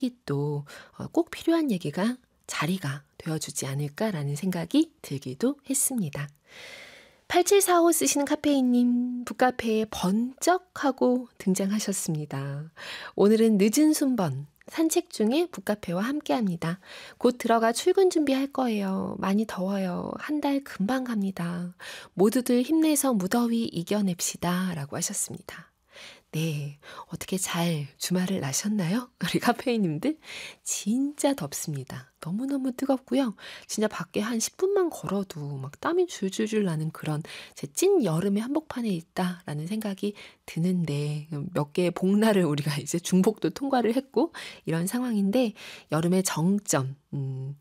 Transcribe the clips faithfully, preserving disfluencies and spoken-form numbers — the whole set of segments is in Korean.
또 어 꼭 필요한 얘기가 자리가 되어주지 않을까라는 생각이 들기도 했습니다. 팔칠사오 쓰시는 카페인님, 북카페에 번쩍하고 등장하셨습니다. 오늘은 늦은 순번, 산책 중에 북카페와 함께합니다. 곧 들어가 출근 준비할 거예요. 많이 더워요. 한 달 금방 갑니다. 모두들 힘내서 무더위 이겨냅시다. 라고 하셨습니다. 네, 어떻게 잘 주말을 나셨나요? 우리 카페인님들? 진짜 덥습니다. 너무너무 뜨겁고요. 진짜 밖에 한 십 분만 걸어도 막 땀이 줄줄줄 나는 그런 제 찐 여름의 한복판에 있다라는 생각이 드는데 몇 개의 복날을 우리가 이제 중복도 통과를 했고 이런 상황인데 여름의 정점, 음,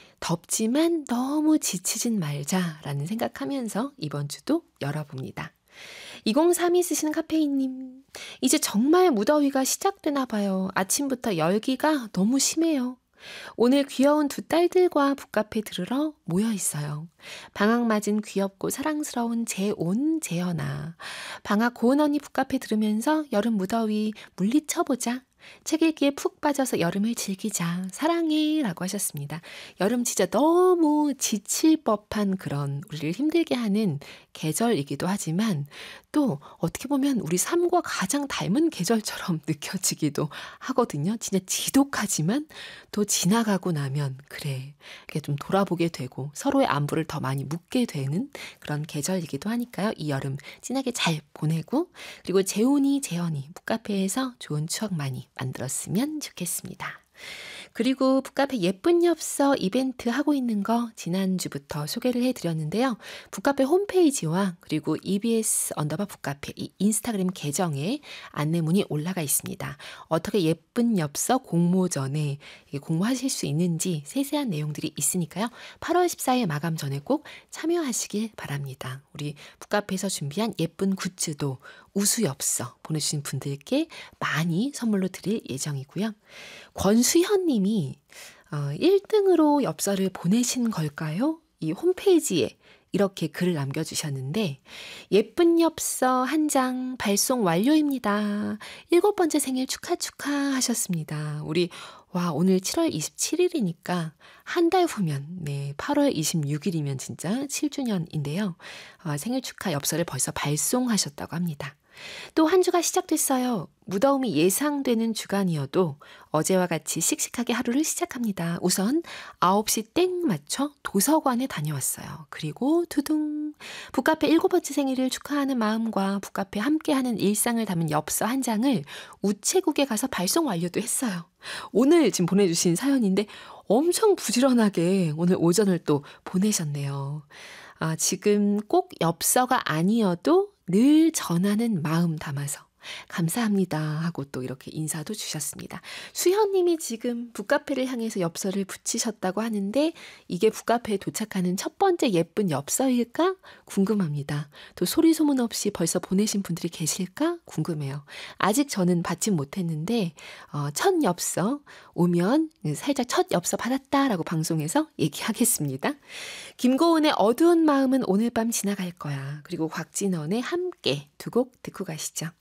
덥지만 너무 지치진 말자라는 생각하면서 이번 주도 열어봅니다. 이공삼이 쓰시는 카페인님, 이제 정말 무더위가 시작되나 봐요. 아침부터 열기가 너무 심해요. 오늘 귀여운 두 딸들과 북카페 들으러 모여 있어요. 방학 맞은 귀엽고 사랑스러운 재온, 재현아. 방학 고은 언니 북카페 들으면서 여름 무더위 물리쳐보자. 책 읽기에 푹 빠져서 여름을 즐기자. 사랑해. 라고 하셨습니다. 여름 진짜 너무 지칠 법한 그런 우리를 힘들게 하는 계절이기도 하지만 또 어떻게 보면 우리 삶과 가장 닮은 계절처럼 느껴지기도 하거든요. 진짜 지독하지만 또 지나가고 나면 그래, 이렇게 좀 돌아보게 되고 서로의 안부를 더 많이 묻게 되는 그런 계절이기도 하니까요. 이 여름 진하게 잘 보내고 그리고 재훈이, 재현이 북카페에서 좋은 추억 많이 만들었으면 좋겠습니다. 그리고 북카페 예쁜 엽서 이벤트 하고 있는 거 지난주부터 소개를 해드렸는데요. 북카페 홈페이지와 그리고 이비에스 언더바 북카페 이 인스타그램 계정에 안내문이 올라가 있습니다. 어떻게 예쁜 엽서 공모전에 공모하실 수 있는지 세세한 내용들이 있으니까요. 팔월 십사일 마감 전에 꼭 참여하시길 바랍니다. 우리 북카페에서 준비한 예쁜 굿즈도 우수엽서 보내주신 분들께 많이 선물로 드릴 예정이고요. 권수현 님이 어, 일 등으로 엽서를 보내신 걸까요? 이 홈페이지에 이렇게 글을 남겨주셨는데 예쁜 엽서 한 장 발송 완료입니다. 일곱 번째 생일 축하 축하 하셨습니다. 우리 와 오늘 칠월 이십칠일이니까 한 달 후면 네 팔월 이십육일이면 진짜 칠 주년인데요. 어, 생일 축하 엽서를 벌써 발송하셨다고 합니다. 또 한 주가 시작됐어요. 무더움이 예상되는 주간이어도 어제와 같이 씩씩하게 하루를 시작합니다. 우선 아홉 시 땡 맞춰 도서관에 다녀왔어요. 그리고 두둥 북카페 일곱 번째 생일을 축하하는 마음과 북카페 함께하는 일상을 담은 엽서 한 장을 우체국에 가서 발송 완료도 했어요. 오늘 지금 보내주신 사연인데 엄청 부지런하게 오늘 오전을 또 보내셨네요. 아, 지금 꼭 엽서가 아니어도 늘 전하는 마음 담아서 감사합니다 하고 또 이렇게 인사도 주셨습니다. 수현님이 지금 북카페를 향해서 엽서를 붙이셨다고 하는데 이게 북카페에 도착하는 첫 번째 예쁜 엽서일까? 궁금합니다. 또 소리 소문 없이 벌써 보내신 분들이 계실까? 궁금해요. 아직 저는 받진 못했는데 어, 첫 엽서 오면 살짝 첫 엽서 받았다라고 방송에서 얘기하겠습니다. 김고은의 어두운 마음은 오늘 밤 지나갈 거야. 그리고 곽진원의 함께 두 곡 듣고 가시죠.